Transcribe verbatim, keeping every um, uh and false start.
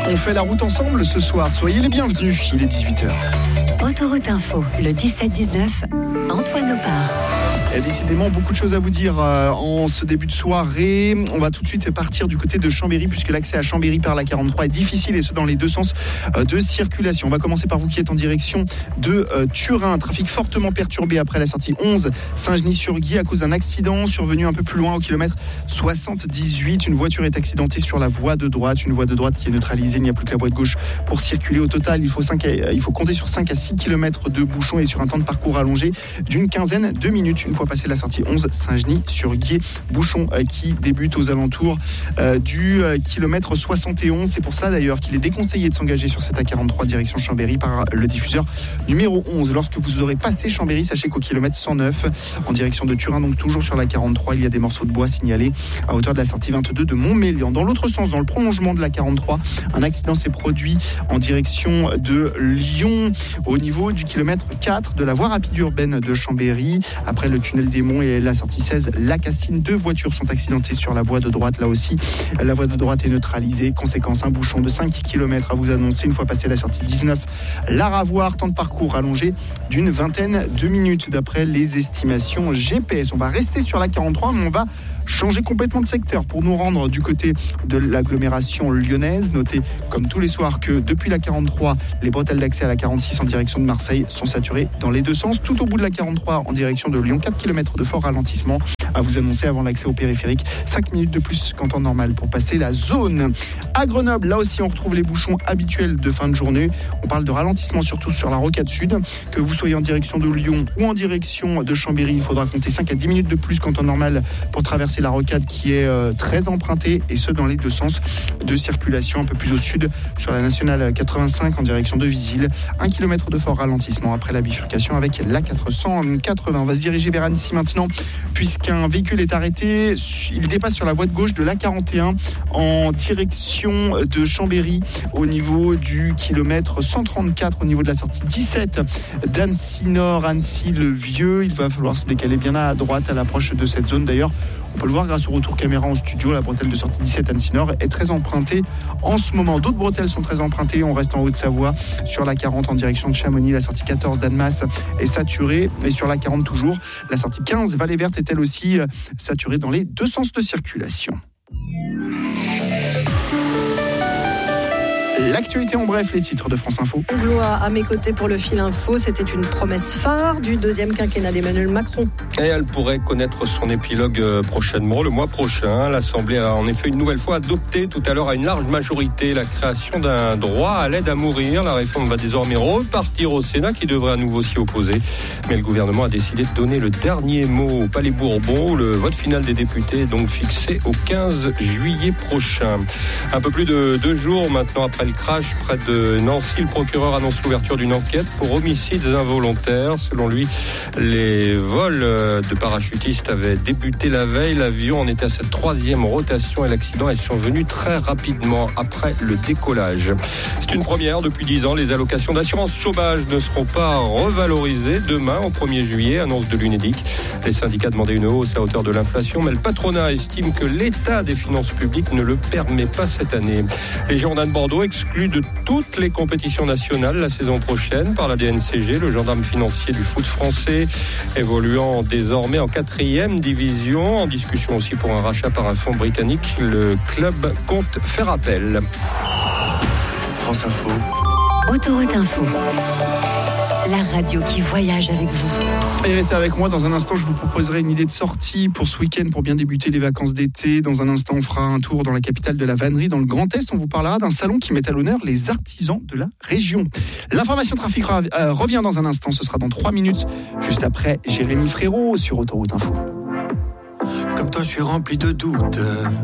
On fait la route ensemble ce soir. Soyez les bienvenus, il est dix-huit heures. Autoroute Info, le dix-sept dix-neuf, Antoine Opar. Il y a décidément beaucoup de choses à vous dire euh, en ce début de soirée. On va tout de suite partir du côté de Chambéry, puisque l'accès à Chambéry par la quarante-trois est difficile, et ce dans les deux sens euh, de circulation. On va commencer par vous qui êtes en direction de euh, Turin. Trafic fortement perturbé après la sortie onze Saint-Genis-sur-Guy à cause d'un accident survenu un peu plus loin au kilomètre soixante-dix-huit. Une voiture est accidentée sur la voie de droite, une voie de droite qui est neutralisée. Il n'y a plus que la voie de gauche pour circuler. Au total, il faut, cinq à, il faut compter sur cinq à six kilomètres de bouchons et sur un temps de parcours allongé d'une quinzaine de minutes. Une fois passé la sortie onze Saint-Genis-sur-Guy, bouchon euh, qui débute aux alentours euh, du euh, kilomètre soixante et onze. C'est pour cela d'ailleurs qu'il est déconseillé de s'engager sur cette A quarante-trois direction Chambéry par le diffuseur numéro onze. Lorsque vous aurez passé Chambéry, sachez qu'au kilomètre cent neuf en direction de Turin, donc toujours sur la quarante-trois, il y a des morceaux de bois signalés à hauteur de la sortie vingt-deux de Montmélian. Dans l'autre sens, dans le prolongement de la quarante-trois, un accident s'est produit en direction de Lyon au niveau du kilomètre quatre de la voie rapide urbaine de Chambéry. Après le tunnel des Monts et la sortie seize, la Cassine, deux voitures sont accidentées sur la voie de droite. Là aussi, la voie de droite est neutralisée. Conséquence, un bouchon de cinq kilomètres à vous annoncer une fois passé la sortie dix-neuf. La Ravoire, temps de parcours allongé d'une vingtaine de minutes d'après les estimations G P S. On va rester sur la quarante-trois, mais on va changer complètement de secteur pour nous rendre du côté de l'agglomération lyonnaise. Notez, comme tous les soirs, que depuis la quarante-trois, les bretelles d'accès à la quarante-six en direction de Marseille sont saturées dans les deux sens. Tout au bout de la quarante-trois, en direction de Lyon, quatre kilomètres de fort ralentissement à vous annoncer avant l'accès au périphérique. cinq minutes de plus qu'en temps normal pour passer la zone. À Grenoble, là aussi, on retrouve les bouchons habituels de fin de journée. On parle de ralentissement surtout sur la rocade sud. Que vous soyez en direction de Lyon ou en direction de Chambéry, il faudra compter cinq à dix minutes de plus qu'en temps normal pour traverser la rocade qui est euh, très empruntée, et ce dans les deux sens de circulation. Un peu plus au sud sur la nationale quatre-vingt-cinq en direction de Visil, un kilomètre de fort ralentissement après la bifurcation avec la quatre cent quatre-vingts. On va se diriger vers Annecy maintenant, puisqu'un véhicule est arrêté. Il dépasse sur la voie de gauche de l'A quarante et un en direction de Chambéry au niveau du kilomètre cent trente-quatre, au niveau de la sortie dix-sept d'Annecy Nord, Annecy le Vieux. Il va falloir se décaler bien à droite à l'approche de cette zone. D'ailleurs, on peut le voir grâce au retour caméra en studio, la bretelle de sortie dix-sept Annecy Nord est très empruntée en ce moment. D'autres bretelles sont très empruntées. On reste en Haute-Savoie sur la quarante en direction de Chamonix. La sortie quatorze d'Annemasse est saturée. Et sur la quarante toujours, la sortie quinze Vallée Verte est elle aussi saturée dans les deux sens de circulation. L'actualité en bref, les titres de France Info. Gloire à mes côtés pour le fil info. C'était une promesse phare du deuxième quinquennat d'Emmanuel Macron. Et elle pourrait connaître son épilogue prochainement, le mois prochain. L'Assemblée a en effet une nouvelle fois adopté tout à l'heure à une large majorité la création d'un droit à l'aide à mourir. La réforme va désormais repartir au Sénat qui devrait à nouveau s'y opposer. Mais le gouvernement a décidé de donner le dernier mot au Palais Bourbon. Le vote final des députés est donc fixé au quinze juillet prochain. Un peu plus de deux jours maintenant après le crash près de Nancy, le procureur annonce l'ouverture d'une enquête pour homicides involontaires. Selon lui, les vols de parachutistes avaient débuté la veille. L'avion en était à sa troisième rotation et l'accident est survenu très rapidement après le décollage. C'est une première depuis dix ans. Les allocations d'assurance chômage ne seront pas revalorisées demain au premier juillet, annonce de l'Unédic. Les syndicats demandaient une hausse à hauteur de l'inflation, mais le patronat estime que l'état des finances publiques ne le permet pas cette année. Les Girondins de Bordeaux exclus de toutes les compétitions nationales la saison prochaine par la D N C G, le gendarme financier du foot français, évoluant désormais en quatrième division. En discussion aussi pour un rachat par un fonds britannique, le club compte faire appel. France Info. Autoroute Info. La radio qui voyage avec vous. Et restez avec moi. Dans un instant, je vous proposerai une idée de sortie pour ce week-end pour bien débuter les vacances d'été. Dans un instant, on fera un tour dans la capitale de la vannerie, dans le Grand Est. On vous parlera d'un salon qui met à l'honneur les artisans de la région. L'information trafic euh, revient dans un instant. Ce sera dans trois minutes, juste après Jérémy Frérot sur Autoroute Info. Comme toi, je suis rempli de doutes.